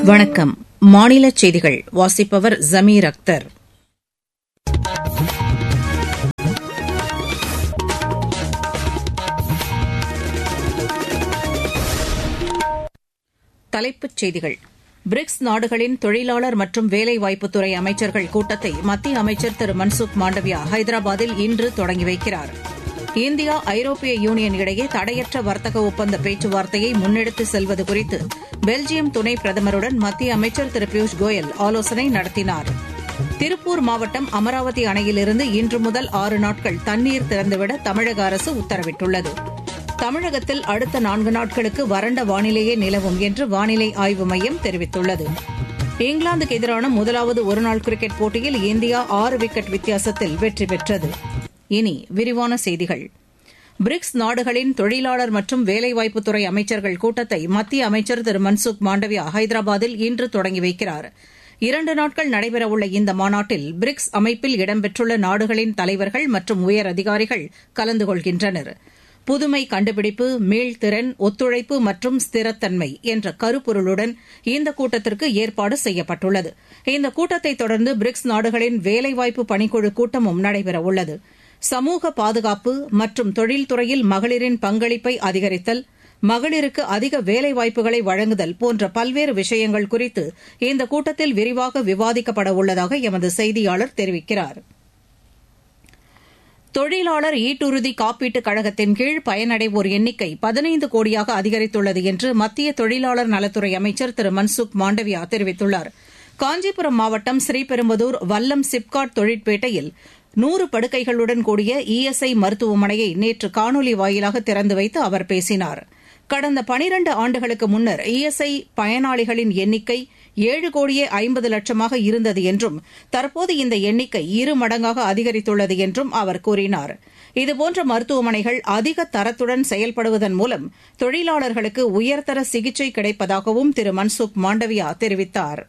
வணக்கம். மாநிலச் செய்திகள் வாசிப்பவர் ஜமீர் அக்தர். தலைப்புச் செய்திகள். பிரிக்ஸ் நாடுகளின் தொழிலாளர் மற்றும் வேலைவாய்ப்புத்துறை அமைச்சர்கள் கூட்டத்தை மத்திய அமைச்சர் திரு மன்சுக் மாண்டவியா ஹைதராபாத்தில் இன்று தொடங்கி வைக்கிறார். இந்தியா ஐரோப்பிய யூனியன் இடையே தடையற்ற வர்த்தக ஒப்பந்த பேச்சுவார்த்தையை முன்னெடுத்து செல்வது குறித்து பெல்ஜியம் துணை பிரதமருடன் மத்திய அமைச்சர் திரு பியூஷ் கோயல் ஆலோசனை நடத்தினார். திருப்பூர் மாவட்டம் அமராவதி அணையிலிருந்து இன்று முதல் 6 நாட்கள் தண்ணீர் திறந்துவிட தமிழக அரசு உத்தரவிட்டுள்ளது. தமிழகத்தில் அடுத்த 4 நாட்களுக்கு வறண்ட வானிலையே நிலவும் என்று வானிலை ஆய்வு மையம் தெரிவித்துள்ளது. இங்கிலாந்துக்கு எதிரான முதலாவது ஒருநாள் கிரிக்கெட் போட்டியில் இந்தியா 6 விக்கெட் வித்தியாசத்தில் வெற்றி பெற்றது. இனி விரிவான செய்திகள். பிரிக்ஸ் நாடுகளின் தொழிலாளர் மற்றும் வேலைவாய்ப்புத்துறை அமைச்சர்கள் கூட்டத்தை மத்திய அமைச்சர் திரு மன்சுக் மாண்டவியா ஹைதராபாத்தில் இன்று தொடங்கி வைக்கிறார். 2 நாட்கள் நடைபெறவுள்ள இந்த மாநாட்டில் பிரிக்ஸ் அமைப்பில் இடம்பெற்றுள்ள நாடுகளின் தலைவர்கள் மற்றும் உயர் அதிகாரிகள் கலந்து கொள்கின்றனர். புதுமை கண்டுபிடிப்பு, மீள்திறன், ஒத்துழைப்பு மற்றும் ஸ்திரத்தன்மை என்ற கருப்பொருளுடன் இந்த கூட்டத்திற்கு ஏற்பாடு செய்யப்பட்டுள்ளது. இந்த கூட்டத்தை தொடர்ந்து பிரிக்ஸ் நாடுகளின் வேலைவாய்ப்பு பணிக்குழு கூட்டமும் நடைபெறவுள்ளது. சமூக பாதுகாப்பு மற்றும் தொழில்துறையில் மகளிரின் பங்களிப்பை அதிகரித்தல், மகளிருக்கு அதிக வேலைவாய்ப்புகளை வழங்குதல் போன்ற பல்வேறு விஷயங்கள் குறித்து இந்த கூட்டத்தில் விரிவாக விவாதிக்கப்பட உள்ளதாக எமது செய்தியாளர் தெரிவிக்கிறார். தொழிலாளர் ஈட்டுறுதி காப்பீட்டுக் கழகத்தின் கீழ் பயனடைவோர் எண்ணிக்கை 15 கோடியாக அதிகரித்துள்ளது என்று மத்திய தொழிலாளர் நலத்துறை அமைச்சர் திரு மன்சுக் மாண்டவியா தெரிவித்துள்ளார். காஞ்சிபுரம் மாவட்டம் ஸ்ரீபெரும்புதூர் வல்லம் சிப்காட் தொழிற்பேட்டையில் 100 படுக்கைகளுடன் கூடிய இஎஸ்ஐ மருத்துவமனையை நேற்று காணொலி வாயிலாக திறந்து வைத்து அவர் பேசினார். கடந்த 12 ஆண்டுகளுக்கு முன்னர் இஎஸ்ஐ பயனாளிகளின் எண்ணிக்கை 7 கோடியே 50 லட்சமாக இருந்தது என்றும் தற்போது இந்த எண்ணிக்கை 2 மடங்காக அதிகரித்துள்ளது என்றும் அவர் கூறினார். இதுபோன்ற மருத்துவமனைகள் அதிக தரத்துடன் செயல்படுவதன் மூலம் தொழிலாளர்களுக்கு உயர்தர சிகிச்சை கிடைப்பதாகவும் திரு மன்சுக் மாண்டவியா தெரிவித்தார்.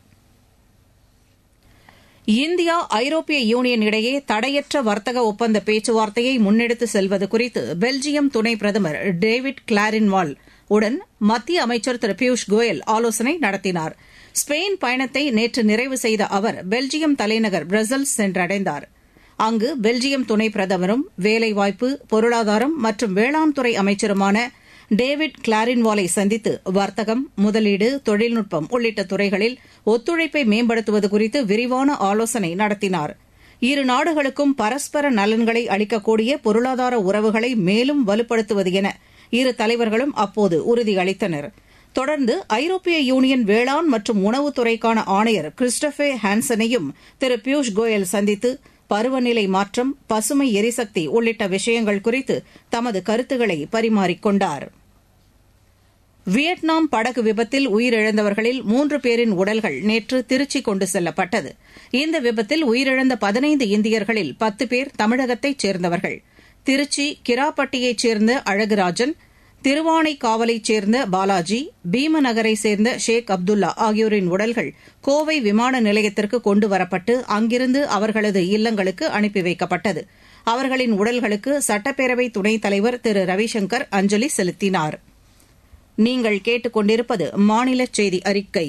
இந்தியா ஐரோப்பிய யூனியன் இடையே தடையற்ற வர்த்தக ஒப்பந்த பேச்சுவார்த்தையை முன்னெடுத்து செல்வது குறித்து பெல்ஜியம் துணை பிரதமர் டேவிட் கிளாரின்வால் உடன் மத்திய அமைச்சர் திரு பியூஷ் கோயல் ஆலோசனை நடத்தினார். ஸ்பெயின் பயணத்தை நேற்று நிறைவு செய்த அவர் பெல்ஜியம் தலைநகர் பிரசல்ஸ் சென்றடைந்தார். அங்கு பெல்ஜியம் துணை பிரதமரும் வேலைவாய்ப்பு, பொருளாதாரம் மற்றும் வேளாண் துறை அமைச்சருமான டேவிட் கிளாரின்வாலை சந்தித்து வர்த்தகம், முதலீடு, தொழில்நுட்பம் உள்ளிட்ட துறைகளில் ஒத்துழைப்பை மேம்படுத்துவது குறித்து விரிவான ஆலோசனை நடத்தினார். 2 நாடுகளுக்கும் பரஸ்பர நலன்களை அளிக்கக்கூடிய பொருளாதார உறவுகளை மேலும் வலுப்படுத்துவது என 2 தலைவர்களும் அப்போது உறுதியளித்தனர். தொடர்ந்து ஐரோப்பிய யூனியன் வேளாண் மற்றும் உணவுத்துறைக்கான ஆணையர் கிறிஸ்டோபே ஹான்சனையும் திரு பியூஷ் கோயல் சந்தித்து பருவநிலை மாற்றம், பசுமை எரிசக்தி உள்ளிட்ட விஷயங்கள் குறித்து தமது கருத்துக்களை பரிமாறிக்கொண்டார். வியட்நாம் படகு விபத்தில் உயிரிழந்தவர்களில் 3 பேரின் உடல்கள் நேற்று திருச்சி கொண்டு செல்லப்பட்டது. இந்த விபத்தில் உயிரிழந்த 15 இந்தியர்களில் 10 பேர் தமிழகத்தைச் சேர்ந்தவர்கள். திருச்சி கிராப்பட்டியைச் சேர்ந்த அழகுராஜன், திருவானைக்காவலைச் சேர்ந்த பாலாஜி, பீமநகரைச் சேர்ந்த ஷேக் அப்துல்லா ஆகியோரின் உடல்கள் கோவை விமான நிலையத்திற்கு கொண்டு வரப்பட்டு அங்கிருந்து அவர்களது இல்லங்களுக்கு அனுப்பி வைக்கப்பட்டது. அவர்களின் உடல்களுக்கு சட்டப்பேரவை துணைத் தலைவர் திரு ரவிசங்கர் அஞ்சலி செலுத்தினார். நீங்கள் கேட்டுக் கொண்டிருப்பது மாநில செய்தி அறிக்கை.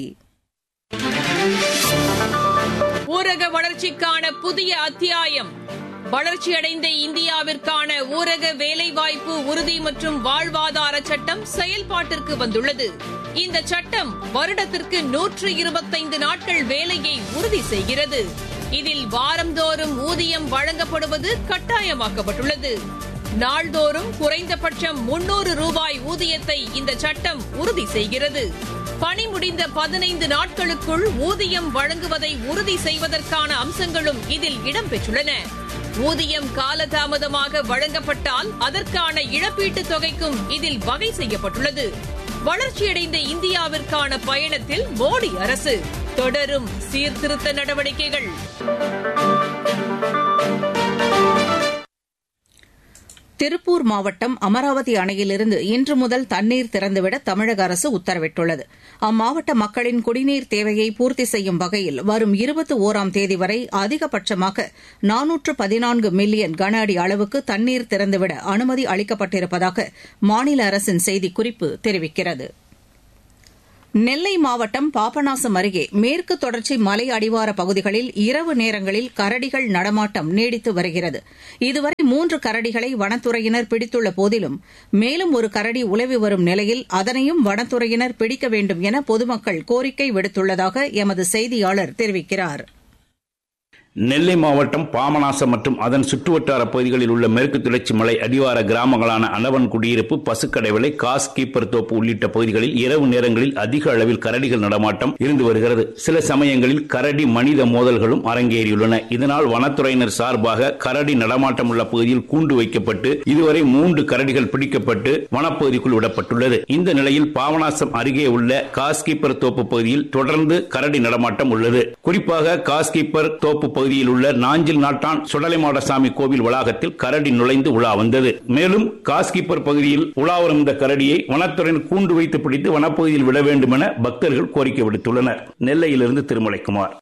ஊரக வளர்ச்சிக்கான புதிய அத்தியாயம். வளர்ச்சியடைந்த இந்தியாவிற்கான ஊரக வேலைவாய்ப்பு உறுதி மற்றும் வாழ்வாதார சட்டம் செயல்பாட்டிற்கு வந்துள்ளது. இந்த சட்டம் வருடத்திற்கு 125 நாட்கள் வேலையை உறுதி செய்கிறது. இதில் வாரந்தோறும் ஊதியம் வழங்கப்படுவது கட்டாயமாக்கப்பட்டுள்ளது. நாள்தோறும் குறைந்தபட்சம் 300 ரூபாய் ஊதியத்தை இந்த சட்டம் உறுதி செய்கிறது. பணி முடிந்த 15 நாட்களுக்குள் ஊதியம் வழங்குவதை உறுதி செய்வதற்கான அம்சங்களும் இதில் இடம்பெற்றுள்ளன. ஊதியம் காலதாமதமாக வழங்கப்பட்டால் அதற்கான இழப்பீட்டுத் தொகைக்கும் இதில் வகை செய்யப்பட்டுள்ளது. வளர்ச்சியடைந்த இந்தியாவிற்கான பயணத்தில் மோடி அரசு தொடரும் சீர்திருத்த நடவடிக்கைகள். திருப்பூர் மாவட்டம் அமராவதி அணையிலிருந்து இன்று முதல் தண்ணீர் திறந்துவிட தமிழக அரசு உத்தரவிட்டுள்ளது. அம்மாவட்ட மக்களின் குடிநீர் தேவையை பூர்த்தி செய்யும் வகையில் வரும் 21ஆம் தேதி வரை அதிகபட்சமாக 414 மில்லியன் கன அடி அளவுக்கு தண்ணீர் திறந்துவிட அனுமதி அளிக்கப்பட்டிருப்பதாக மாநில அரசின் செய்திக்குறிப்பு தெரிவிக்கிறது. நெல்லை மாவட்டம் பாபநாசம் அருகே மேற்கு தொடர்ச்சி மலை அடிவார பகுதிகளில் இரவு நேரங்களில் கரடிகள் நடமாட்டம் நீடித்து வருகிறது. இதுவரை 3 கரடிகளை வனத்துறையினர் பிடித்துள்ள போதிலும் மேலும் ஒரு கரடி உலவி வரும் நிலையில் அதனையும் வனத்துறையினர் பிடிக்க வேண்டும் என பொதுமக்கள் கோரிக்கை விடுத்துள்ளதாக எமது செய்தியாளர் தெரிவிக்கிறார். நெல்லை மாவட்டம் பாபநாசம் மற்றும் அதன் சுற்றுவட்டார பகுதிகளில் உள்ள மேற்கு தொடர்ச்சி மலை அடிவார கிராமங்களான அனவன் குடியிருப்பு, பசுக்கடைவிளை, காஸ் கீப்பர் தோப்பு உள்ளிட்ட பகுதிகளில் இரவு நேரங்களில் அதிக அளவில் கரடிகள் நடமாட்டம் இருந்து வருகிறது. சில சமயங்களில் கரடி மனித மோதல்களும் அரங்கேறியுள்ளன. இதனால் வனத்துறையினர் சார்பாக கரடி நடமாட்டம் உள்ள பகுதியில் கூண்டு வைக்கப்பட்டு இதுவரை 3 கரடிகள் பிடிக்கப்பட்டு வனப்பகுதிக்குள் விடப்பட்டுள்ளது. இந்த நிலையில் பாபநாசம் அருகே உள்ள காஸ் கீப்பர் தோப்பு பகுதியில் தொடர்ந்து கரடி நடமாட்டம் உள்ளது. குறிப்பாக காஸ் கீப்பர் தோப்பு பகுதியில் உள்ள நாஞ்சில் நாட்டான் சுடலைமாடசாமி கோவில் வளாகத்தில் கரடி நுழைந்து உலா வந்தது. மேலும் காஸ்கீப்பர் பகுதியில் உலா வரும் இந்த கரடியை வனத்துறையினர் கூண்டு வைத்து பிடித்து வனப்பகுதியில் விட வேண்டும் என பக்தர்கள் கோரிக்கை விடுத்துள்ளனர். நெல்லையிலிருந்து திருமலைக்குமார்.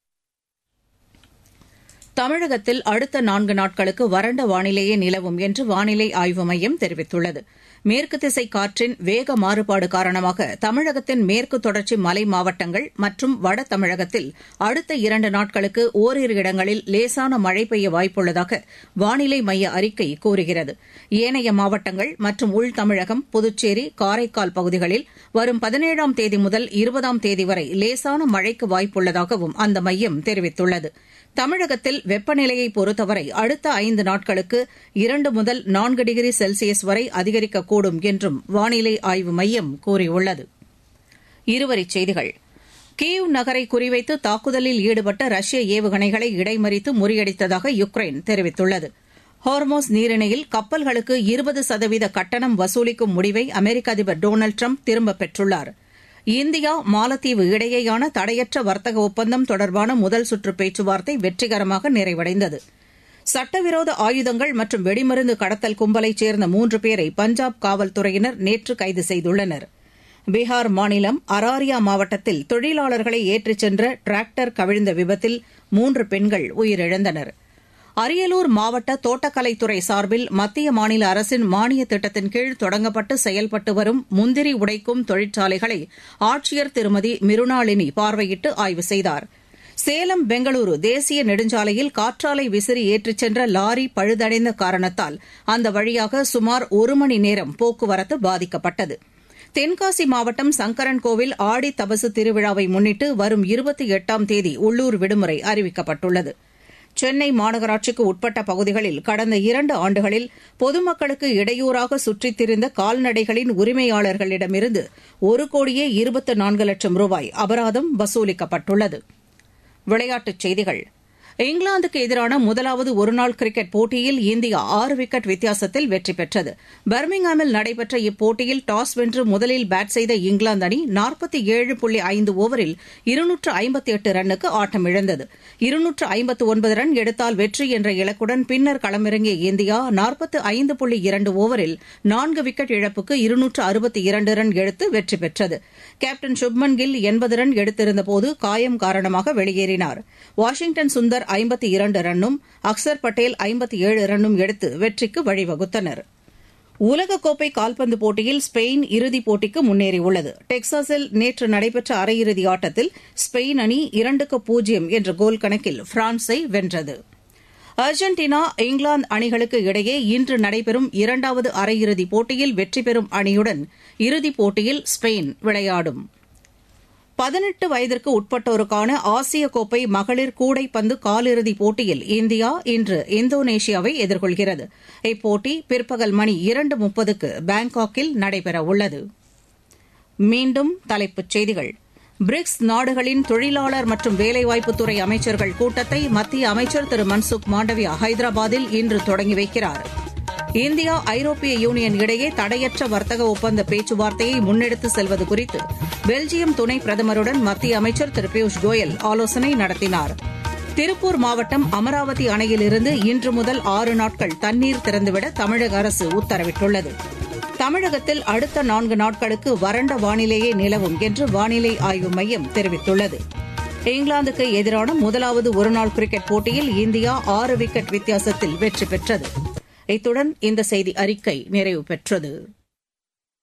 தமிழகத்தில் அடுத்த 4 நாட்களுக்கு வறண்ட வானிலையே நிலவும் என்று வானிலை ஆய்வு மையம் தெரிவித்துள்ளது. மேற்கு திசை காற்றின் வேக மாறுபாடு காரணமாக தமிழகத்தின் மேற்கு தொடர்ச்சி மலை மாவட்டங்கள் மற்றும் வட தமிழகத்தில் அடுத்த 2 நாட்களுக்கு ஓரிரு இடங்களில் லேசான மழை பெய்ய வாய்ப்புள்ளதாக வானிலை மைய அறிக்கை கூறுகிறது. ஏனைய மாவட்டங்கள் மற்றும் உள் தமிழகம், புதுச்சேரி, காரைக்கால் பகுதிகளில் வரும் 17ஆம் தேதி முதல் 20ஆம் தேதி வரை லேசான மழைக்கு வாய்ப்புள்ளதாகவும் அந்த மையம் தெரிவித்துள்ளது. தமிழகத்தில் வெப்பநிலையை பொறுத்தவரை அடுத்த 5 நாட்களுக்கு 2 முதல் 4 டிகிரி செல்சியஸ் வரை அதிகரிக்கக்கூடும் என்றும் வானிலை ஆய்வு மையம் கூறியுள்ளது. இருவரிச் செய்திகள். கீவ் நகரை குறிவைத்து தாக்குதலில் ஈடுபட்ட ரஷ்ய ஏவுகணைகளை இடைமறித்து முறியடித்ததாக யுக்ரைன் தெரிவித்துள்ளது. ஹார்மோஸ் நீரிணையில் கப்பல்களுக்கு 20% கட்டணம் வசூலிக்கும் முடிவை அமெரிக்க அதிபர் டொனால்டு டிரம்ப் திரும்பப் பெற்றுள்ளார். இந்தியா மாலத்தீவு இடையேயான தடையற்ற வர்த்தக ஒப்பந்தம் தொடர்பான முதல் சுற்று பேச்சுவார்த்தை வெற்றிகரமாக நிறைவடைந்தது. சட்டவிரோத ஆயுதங்கள் மற்றும் வெடிமருந்து கடத்தல் கும்பலைச் சேர்ந்த 3 பேரை பஞ்சாப் காவல்துறையினர் நேற்று கைது செய்துள்ளனர். பீகார் மாநிலம் அராரியா மாவட்டத்தில் தொழிலாளர்களை ஏற்றிச் சென்ற டிராக்டர் கவிழ்ந்த விபத்தில் 3 பெண்கள் உயிரிழந்தனர். அரியலூர் மாவட்ட தோட்டக்கலைத்துறை சார்பில் மத்திய மாநில அரசின் மானிய திட்டத்தின் கீழ் தொடங்கப்பட்டு செயல்பட்டு வரும் முந்திரி உடைக்கும் தொழிற்சாலைகளை ஆட்சியர் திருமதி மிருணாளினி பார்வையிட்டு ஆய்வு செய்தார். சேலம் பெங்களூரு தேசிய நெடுஞ்சாலையில் காற்றாலை விசிறி ஏற்றிச் சென்ற லாரி பழுதடைந்த காரணத்தால் அந்த வழியாக சுமார் 1 மணி நேரம் போக்குவரத்து பாதிக்கப்பட்டது. தென்காசி மாவட்டம் சங்கரன்கோவில் ஆடி தபசு திருவிழாவை முன்னிட்டு வரும் 28ஆம் தேதி உள்ளூர் விடுமுறை அறிவிக்கப்பட்டுள்ளது. சென்னை மாநகராட்சிக்கு உட்பட்ட பகுதிகளில் கடந்த 2 ஆண்டுகளில் பொதுமக்களுக்கு இடையூறாக சுற்றித் திரிந்த கால்நடைகளின் உரிமையாளர்களிடமிருந்து 1,24,00,000 ரூபாய் அபராதம் வசூலிக்கப்பட்டுள்ளது. விளையாட்டுச் செய்திகள். இங்கிலாந்துக்கு எதிரான முதலாவது ஒருநாள் கிரிக்கெட் போட்டியில் இந்தியா 6 விக்கெட் வித்தியாசத்தில் வெற்றி பெற்றது. பர்மிங்ஹாமில் நடைபெற்ற இப்போட்டியில் டாஸ் வென்று முதலில் பேட் செய்த இங்கிலாந்து அணி 47.5 ஓவரில் 258 ரன்னுக்கு ஆட்டமிழந்தது. 259 ரன் எடுத்தால் வெற்றி என்ற இலக்குடன் பின்னர் களமிறங்கிய இந்தியா 45.2 ஓவரில் 4 விக்கெட் இழப்புக்கு 262 ரன் எடுத்து வெற்றி பெற்றது. கேப்டன் சுப்மன் கில் 80 ரன் எடுத்திருந்தபோது காயம் காரணமாக வெளியேறினார். வாஷிங்டன் சுந்தர் 52 ரன்னும் அக்சர் பட்டேல் 57 ரன்னும் எடுத்து வெற்றிக்கு வழிவகுத்தனர். உலகக்கோப்பை கால்பந்து போட்டியில் ஸ்பெயின் இறுதிப் போட்டிக்கு முன்னேறியுள்ளது. டெக்சாஸில் நேற்று நடைபெற்ற அரையிறுதி ஆட்டத்தில் ஸ்பெயின் அணி 2-0 என்ற கோல் கணக்கில் பிரான்ஸை வென்றது. அர்ஜென்டினா, இங்கிலாந்து அணிகளுக்கு இடையே இன்று நடைபெறும் 2வது அரையிறுதிப் போட்டியில் வெற்றி பெறும் அணியுடன் இறுதிப் போட்டியில் ஸ்பெயின் விளையாடும். 18 வயதிற்கு உட்பட்டோருக்கான ஆசிய கோப்பை மகளிர் கூடைப்பந்து காலிறுதிப் போட்டியில் இந்தியா இன்று இந்தோனேஷியாவை எதிர்கொள்கிறது. இப்போட்டி பிற்பகல் மணி 2:30க்கு பாங்காக்கில் நடைபெறவுள்ளது. மீண்டும் தலைப்புச் செய்திகள். பிரிக்ஸ் நாடுகளின் தொழிலாளர் மற்றும் வேலைவாய்ப்புத்துறை அமைச்சர்கள் கூட்டத்தை மத்திய அமைச்சர் திரு மன்சுக் மாண்டவியா ஹைதராபாத்தில் இன்று தொடங்கி வைக்கிறார். இந்தியா ஐரோப்பிய யூனியன் இடையே தடையற்ற வர்த்தக ஒப்பந்த பேச்சுவார்த்தையை முன்னெடுத்து செல்வது குறித்து பெல்ஜியம் துணை பிரதமருடன் மத்திய அமைச்சர் திரு பியூஷ் கோயல் ஆலோசனை நடத்தினார். திருப்பூர் மாவட்டம் அமராவதி அணையிலிருந்து இன்று முதல் 6 நாட்கள் தண்ணீர் திறந்துவிட தமிழக அரசு உத்தரவிட்டுள்ளது. தமிழகத்தில் அடுத்த 4 நாட்களுக்கு வறண்ட வானிலையே நிலவும் என்று வானிலை ஆய்வு மையம் தெரிவித்துள்ளது. இங்கிலாந்துக்கு எதிரான முதலாவது ஒருநாள் கிரிக்கெட் போட்டியில் இந்தியா 6 விக்கெட் வித்தியாசத்தில் வெற்றி பெற்றது. இத்துடன் இந்த செய்தி அறிக்கை நிறைவு பெற்றது.